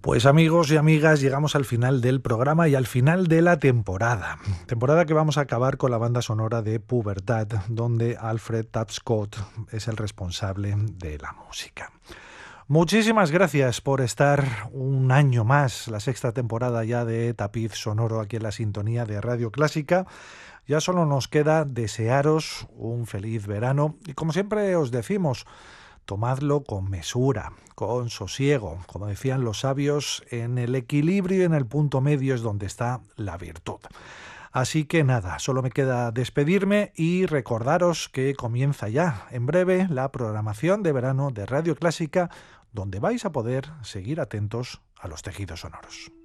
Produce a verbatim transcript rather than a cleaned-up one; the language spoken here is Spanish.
Pues amigos y amigas, llegamos al final del programa y al final de la temporada. Temporada que vamos a acabar con la banda sonora de Pubertad, donde Alfred Tapscott es el responsable de la música. Muchísimas gracias por estar un año más, la sexta temporada ya de Tapiz Sonoro aquí en la sintonía de Radio Clásica. Ya solo nos queda desearos un feliz verano y, como siempre os decimos, tomadlo con mesura, con sosiego. Como decían los sabios, en el equilibrio y en el punto medio es donde está la virtud. Así que nada, solo me queda despedirme y recordaros que comienza ya en breve la programación de verano de Radio Clásica, donde vais a poder seguir atentos a los tejidos sonoros.